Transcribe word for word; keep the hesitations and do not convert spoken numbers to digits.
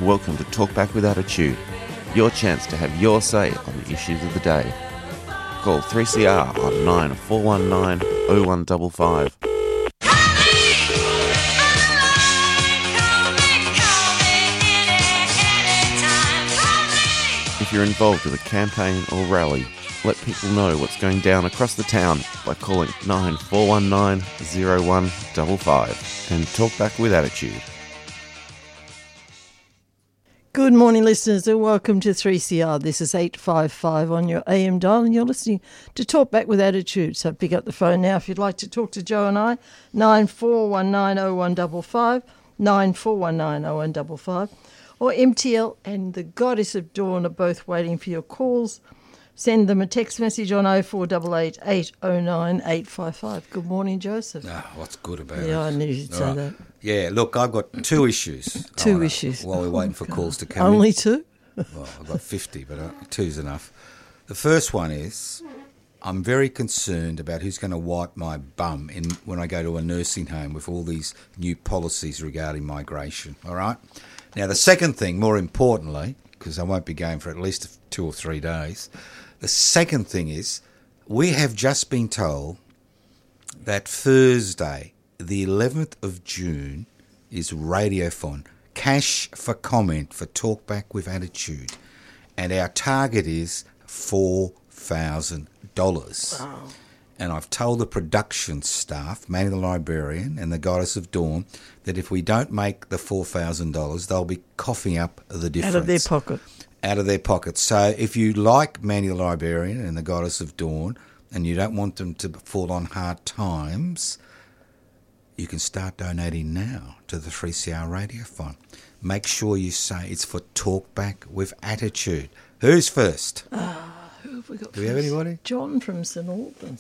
Welcome to Talk Back with Attitude, your chance to have your say on the issues of the day. Call three C R on nine four one nine oh one five five. If you're involved with a campaign or rally, let people know what's going down across the town by calling nine four one nine oh one five five and talk back with attitude. Good morning, listeners, and welcome to three C R. This is eight five five on your A M dial, and you're listening to Talk Back with Attitude. So pick up the phone now if you'd like to talk to Joe and I, nine four one nine oh one five five, nine four one nine oh one five five, or M T L and the Goddess of Dawn are both waiting for your calls. Send them a text message on oh four eight eight, eight oh nine, eight five five. Good morning, Joseph. Ah, what's good about yeah, it? Yeah, I knew you'd All say right. that. Yeah, look, I've got two issues. Two wanna, issues. While we're waiting for God. calls to come Only in. two? Well, I've got fifty, but uh, two's enough. The first one is I'm very concerned about who's going to wipe my bum in when I go to a nursing home with all these new policies regarding migration, all right? Now, the second thing, more importantly, because I won't be going for at least two or three days, the second thing is we have just been told that Thursday, the eleventh of June, is Radiothon. Cash for comment for Talk Back with Attitude. And our target is four thousand dollars. Wow. And I've told the production staff, Manny the Librarian and the Goddess of Dawn, that if we don't make the four thousand dollars, they'll be coughing up the difference. Out of their pocket. Out of their pockets. So if you like Manny the Librarian and the Goddess of Dawn and you don't want them to fall on hard times, you can start donating now to the three C R Radiothon. Make sure you say it's for Talk Back with Attitude. Who's first? Uh, who have we got Do we first? have anybody? John from St Albans.